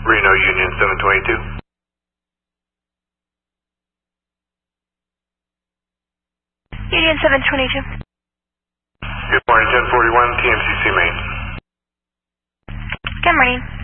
Reno Union 722. Union 722. Good morning, 1041 TMCC Main. Good morning.